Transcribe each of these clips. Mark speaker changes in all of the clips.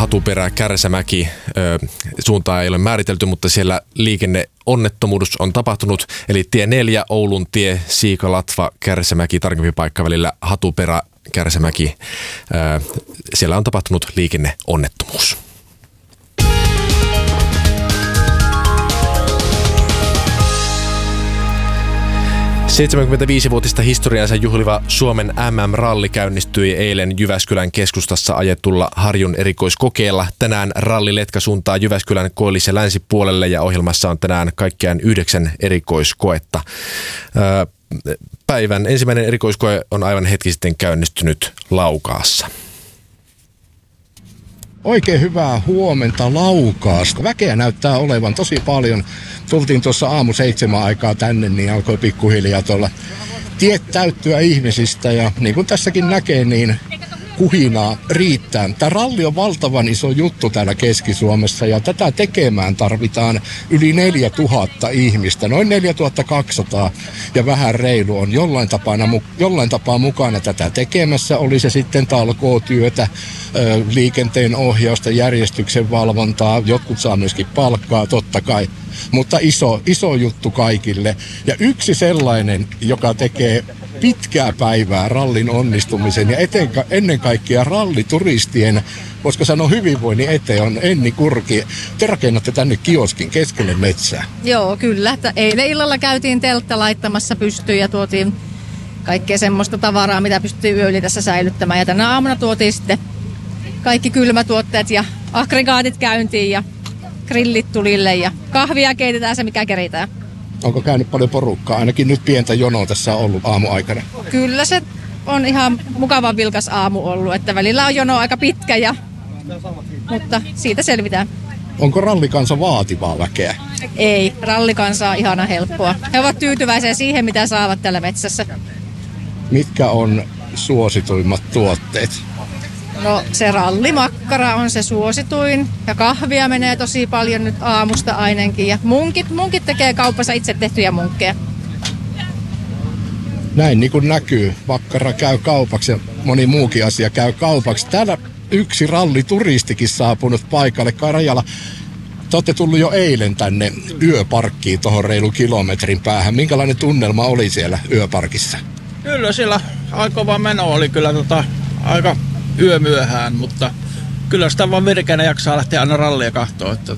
Speaker 1: Hatuperä, Kärsämäki. Suuntaa ei ole määritelty, mutta siellä liikenneonnettomuus on tapahtunut. Eli tie 4, Oulun tie, Siikalatva, Kärsämäki, tarkempi paikka välillä Hatuperä, Kärsämäki. Siellä on tapahtunut liikenneonnettomuus. 75-vuotista historiansa juhliva Suomen MM-ralli käynnistyi eilen Jyväskylän keskustassa ajetulla Harjun erikoiskokeella. Tänään ralliletka suuntaa Jyväskylän koillis- ja länsipuolelle ja ohjelmassa on tänään kaikkiaan 9 erikoiskoetta. Päivän ensimmäinen erikoiskoe on aivan hetki sitten käynnistynyt Laukaassa.
Speaker 2: Oikein hyvää huomenta Laukaasta. Väkeä näyttää olevan tosi paljon. Tultiin tuossa aamu 7 aikaa tänne, niin alkoi pikkuhiljaa tuolla tiet täyttyä ihmisistä. Ja niin kuin tässäkin näkee, niin kuhinaa riittää. Tämä ralli on valtavan iso juttu täällä Keski-Suomessa ja tätä tekemään tarvitaan yli 4000 ihmistä. Noin 4200 ja vähän reilu on jollain tapaa mukana tätä tekemässä. Oli se sitten talkootyötä, liikenteen ohjausta, järjestyksen valvontaa. Jotkut saa myöskin palkkaa, totta kai. Mutta iso juttu kaikille. Ja yksi sellainen, joka tekee pitkää päivää rallin onnistumisen ja ennen kaikkea rallituristien, koska sanoa hyvinvoinnin eteen, on Enni Kurki. Te rakennatte tänne kioskin keskelle metsää.
Speaker 3: Joo, kyllä. Eilen illalla käytiin teltta laittamassa pystyyn ja tuotiin kaikkea semmoista tavaraa, mitä pystyy yöllä tässä säilyttämään. Ja tänä aamuna tuotiin sitten kaikki kylmätuotteet ja aggregaatit käyntiin ja grillit tulille ja kahvia keitetään se, mikä keritään.
Speaker 2: Onko käynyt paljon porukkaa? Ainakin nyt pientä jonoa tässä on ollut aamuaikana.
Speaker 3: Kyllä se on ihan mukavan vilkas aamu ollut, että välillä on jono aika pitkä, mutta siitä selvitään.
Speaker 2: Onko rallikansa vaativaa väkeä?
Speaker 3: Ei, rallikansa on ihana helppoa. He ovat tyytyväisiä siihen, mitä saavat täällä metsässä.
Speaker 2: Mitkä on suosituimmat tuotteet?
Speaker 3: No se rallimakkara on se suosituin ja kahvia menee tosi paljon nyt aamusta ainakin. Ja munkit tekee kaupassa itse tehtyjä munkkeja.
Speaker 2: Näin niin kuin näkyy. Makkara käy kaupaksi ja moni muukin asia käy kaupaksi. Täällä yksi rallituristikin saapunut paikalle. Karjala, te olette tullut jo eilen tänne yöparkkiin tuohon reilun kilometrin päähän. Minkälainen tunnelma oli siellä yöparkissa?
Speaker 4: Kyllä siellä aikova meno oli kyllä aika yömyöhään, mutta kyllä sitä vaan virkeänä jaksaa lähteä aina rallia kahtoon, että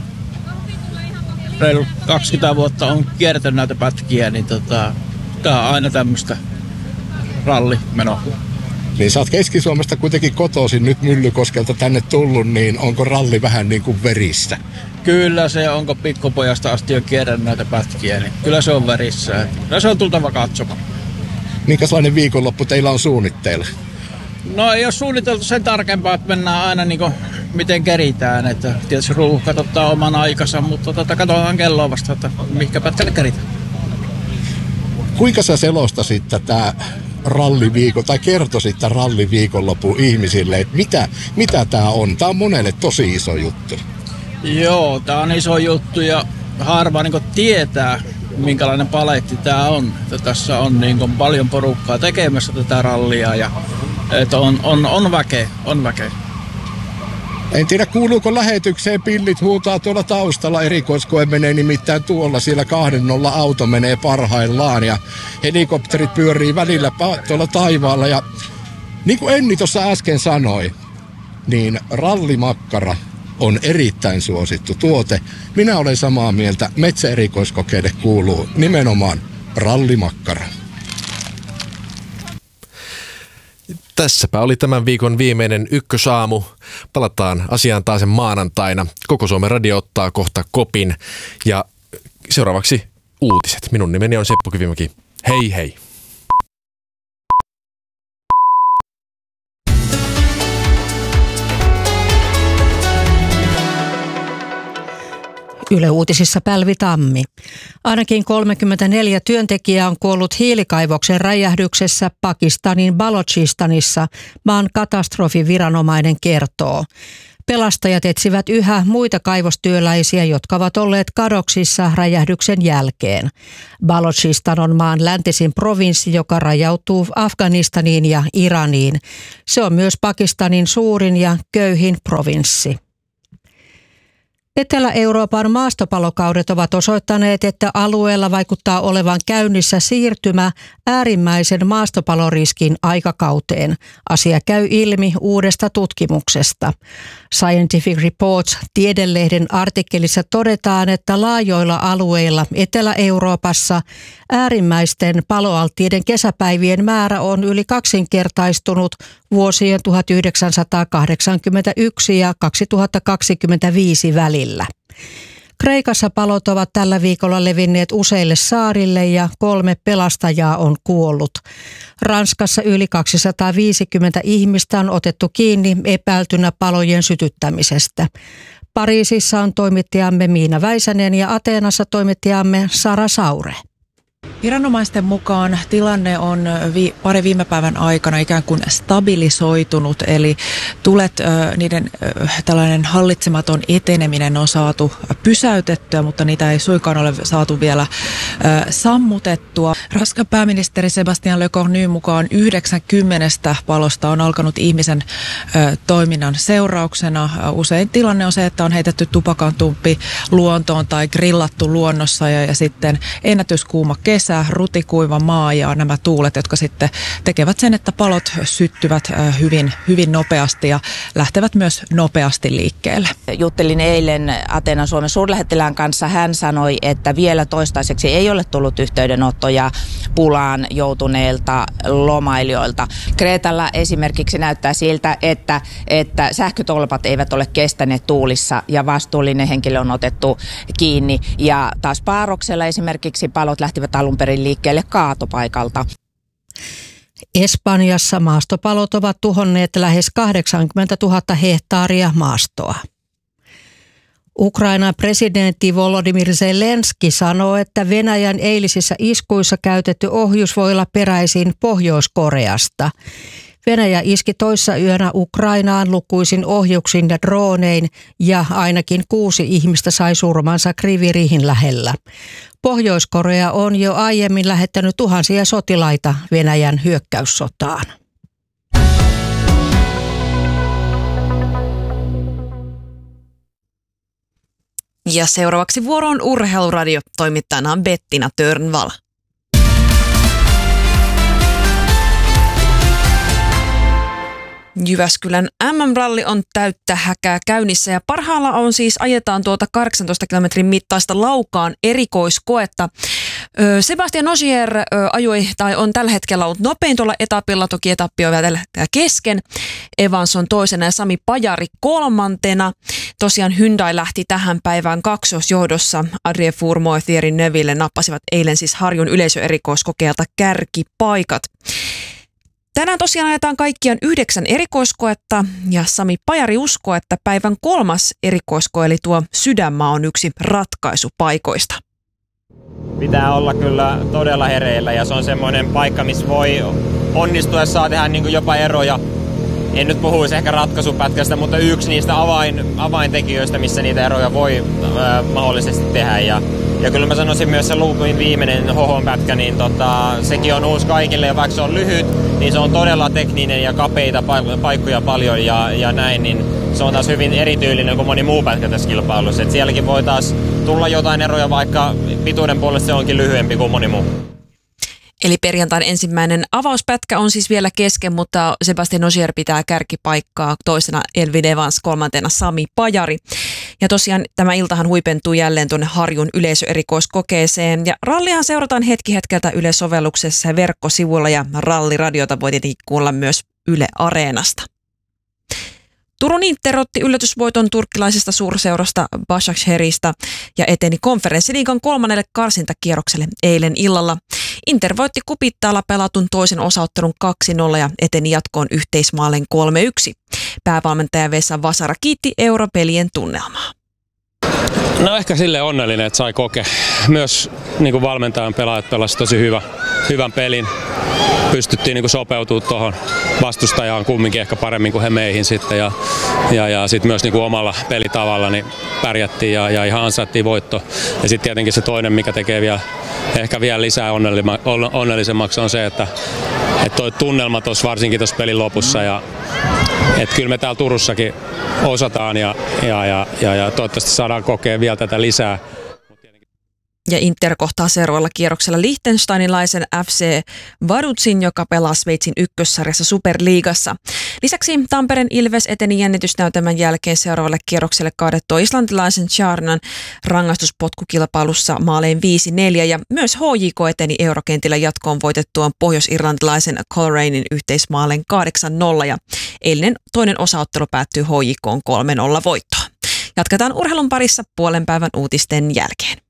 Speaker 4: reilu 20 vuotta on kiertänyt näitä pätkiä, niin tää on aina tämmöistä rallimenoa.
Speaker 2: Niin sä oot Keski-Suomesta kuitenkin kotoisin nyt Myllykoskelta tänne tullut, niin onko ralli vähän niin kuin verissä?
Speaker 4: Kyllä se onko pikkupojasta asti jo kiertänyt näitä pätkiä, niin kyllä se on verissä. Kyllä se on tultava katsomaan.
Speaker 2: Minkälainen viikonloppu teillä on suunnitteilla?
Speaker 4: No ei ole suunniteltu sen tarkempaa, että mennään aina niin kuin, miten keritään. Että tietysti ruuhkat ottaa oman aikansa, mutta katsotaan kelloa vasta, että mihinkä pätkälle keritään.
Speaker 2: Kuinka sä selostasit tätä ralliviikon, tai kertoisit tämän ralliviikonlopun ihmisille, että mitä tää on? Tää on monelle tosi iso juttu.
Speaker 4: Joo, tää on iso juttu ja harva niin kuin tietää, minkälainen paletti tää on. Että tässä on niin kuin paljon porukkaa tekemässä tätä rallia ja että on väkeä.
Speaker 2: En tiedä, kuuluuko lähetykseen, pillit huutaa tuolla taustalla, erikoiskoe menee nimittäin tuolla, siellä 2-0 auto menee parhaillaan ja helikopterit pyörii välillä tuolla taivaalla ja niin kuin Enni tuossa äsken sanoi, niin rallimakkara on erittäin suosittu tuote. Minä olen samaa mieltä, metsäerikoiskokeille kuuluu nimenomaan rallimakkara.
Speaker 1: Tässäpä oli tämän viikon viimeinen ykkösaamu. Palataan asiaan taas maanantaina. Koko Suomen radio ottaa kohta kopin. Ja seuraavaksi uutiset. Minun nimeni on Seppo Kivimäki. Hei hei!
Speaker 5: Yle Uutisissa Pälvi Tammi. Ainakin 34 työntekijää on kuollut hiilikaivoksen räjähdyksessä Pakistanin Balochistanissa, maan katastrofiviranomainen kertoo. Pelastajat etsivät yhä muita kaivostyöläisiä, jotka ovat olleet kadoksissa räjähdyksen jälkeen. Balochistan on maan läntisin provinssi, joka rajautuu Afganistaniin ja Iraniin. Se on myös Pakistanin suurin ja köyhin provinssi. Etelä-Euroopan maastopalokaudet ovat osoittaneet, että alueella vaikuttaa olevan käynnissä siirtymä äärimmäisen maastopaloriskin aikakauteen. Asia käy ilmi uudesta tutkimuksesta. Scientific Reports -tiedelehden artikkelissa todetaan, että laajoilla alueilla Etelä-Euroopassa äärimmäisten paloalttiiden kesäpäivien määrä on yli kaksinkertaistunut vuosien 1981 ja 2025 välillä. Kreikassa palot ovat tällä viikolla levinneet useille saarille ja 3 pelastajaa on kuollut. Ranskassa yli 250 ihmistä on otettu kiinni epäiltynä palojen sytyttämisestä. Pariisissa on toimittajamme Miina Väisänen ja Ateenassa toimittajamme Sara Saure.
Speaker 6: Viranomaisten mukaan tilanne on pari viime päivän aikana ikään kuin stabilisoitunut, eli niiden tällainen hallitsematon eteneminen on saatu pysäytettyä, mutta niitä ei suinkaan ole saatu vielä sammutettua. Ranskan pääministeri Sébastien Lecornu mukaan 90 palosta on alkanut ihmisen toiminnan seurauksena. Usein tilanne on se, että on heitetty tupakantumppi luontoon tai grillattu luonnossa ja sitten ennätyskuuma kesä, rutikuiva maa ja nämä tuulet, jotka sitten tekevät sen, että palot syttyvät hyvin, hyvin nopeasti ja lähtevät myös nopeasti liikkeelle.
Speaker 7: Juttelin eilen Ateenan Suomen suurlähettilään kanssa. Hän sanoi, että vielä toistaiseksi ei ole tullut yhteydenottoja pulaan joutuneilta lomailijoilta. Kreetalla esimerkiksi näyttää siltä, että sähkötolpat eivät ole kestäneet tuulissa ja vastuullinen henkilö on otettu kiinni. Ja taas Paaroksella esimerkiksi palot lähtivät alun perin liikkeelle kaatopaikalta.
Speaker 5: Espanjassa maastopalot ovat tuhonneet lähes 80 000 hehtaaria maastoa. Ukrainan presidentti Volodymyr Zelenski sanoo, että Venäjän eilisissä iskuissa käytetty ohjus voi olla peräisin Pohjois-Koreasta. Venäjä iski toissa yönä Ukrainaan lukuisin ohjuksin ja droonein ja ainakin 6 ihmistä sai surmansa Kryvyi-Rihin lähellä. Pohjois-Korea on jo aiemmin lähettänyt tuhansia sotilaita Venäjän hyökkäyssotaan.
Speaker 8: Ja seuraavaksi vuoroon Urheiluradio. Toimittajana on Bettina Törnvall. Jyväskylän MM-ralli on täyttä häkää käynnissä ja parhaalla on siis ajetaan tuota 18 kilometrin mittaista Laukaan erikoiskoetta. Sebastian Ogier ajoi tai on tällä hetkellä ollut nopein tuolla etapilla, toki etappi on vielä kesken. Evans on toisena ja Sami Pajari kolmantena. Tosiaan Hyundai lähti tähän päivään kaksosjohdossa. Adrien Fourmont ja Thierry Neuville nappasivat eilen siis Harjun yleisöerikoiskokeelta kärkipaikat. Tänään tosiaan ajetaan kaikkiaan 9 erikoiskoetta ja Sami Pajari uskoo, että päivän 3. erikoiskoe eli tuo Sydänmaa on yksi ratkaisupaikoista.
Speaker 9: Pitää olla kyllä todella hereillä ja se on semmoinen paikka, missä voi onnistua ja saa tehdä niin kuin jopa eroja. En nyt puhuisi ehkä ratkaisupätkästä, mutta yksi niistä avaintekijöistä, missä niitä eroja voi mahdollisesti tehdä. Ja kyllä mä sanoisin myös se loopin viimeinen hohon-pätkä, niin sekin on uusi kaikille ja vaikka se on lyhyt, niin se on todella tekninen ja kapeita paikkoja paljon ja näin, niin se on taas hyvin erityylinen kuin moni muu pätkä tässä kilpailussa. Et sielläkin voi taas tulla jotain eroja, vaikka pituuden puolesta se onkin lyhyempi kuin moni muu.
Speaker 8: Eli perjantain ensimmäinen avauspätkä on siis vielä kesken, mutta Sebastian Ogier pitää kärkipaikkaa, toisena Elvin Evans, kolmantena Sami Pajari. Ja tosiaan tämä iltahan huipentuu jälleen tuonne Harjun yleisöerikoiskokeeseen. Ja ralliahan seurataan hetki hetkeltä Yle-sovelluksessa ja verkkosivuilla ja ralliradiota voi tietenkin kuulla myös Yle Areenasta. Turun Inter otti yllätysvoiton turkkilaisesta suurseurasta Başakşehiristä ja eteni konferenssiliigan 3. karsintakierrokselle eilen illalla. Inter voitti Kupittaalla pelatun toisen osaottelun 2-0 ja eteni jatkoon yhteismaalin 3-1. Päävalmentaja Vesa Vasara kiitti europelien tunnelmaa.
Speaker 10: No ehkä sille onnellinen, että sai myös niin kuin valmentajan pelaajat pelasivat tosi hyvän pelin. Pystyttiin niin kuin sopeutumaan tuohon vastustajaan kumminkin ehkä paremmin kuin he meihin sitten ja sitten myös niin kuin omalla pelitavalla niin pärjättiin ja ihan ansaittiin voitto. Ja sitten tietenkin se toinen, mikä tekee ehkä vielä lisää onnellisemmaksi on se, että toi tunnelma tuossa varsinkin tuossa pelin lopussa ja että kyllä me täällä Turussakin osataan ja toivottavasti saadaan kokea vielä tätä lisää.
Speaker 8: Ja Inter kohtaa seuraavalla kierroksella liechtensteinilaisen FC Vaduzin, joka pelaa Sveitsin ykkössarjassa Superliigassa. Lisäksi Tampereen Ilves eteni jännitysnäytelmän jälkeen seuraavalle kierrokselle kaadettua islantilaisen Charnan rangaistuspotkukilpailussa maalein 5-4 ja myös HJK eteni eurokentillä jatkoon voitettuaan pohjois-irlantilaisen Colerainen yhteismaalen 8-0 ja eilinen toinen osaottelu päättyy HJK:n 3-0 voittoon. Jatketaan urheilun parissa puolen päivän uutisten jälkeen.